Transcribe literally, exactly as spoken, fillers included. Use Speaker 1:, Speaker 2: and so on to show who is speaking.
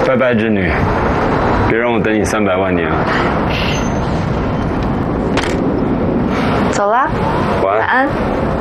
Speaker 1: 拜拜，织女，别让我等你三百万年了。
Speaker 2: 走了，
Speaker 1: 晚
Speaker 2: 晚安。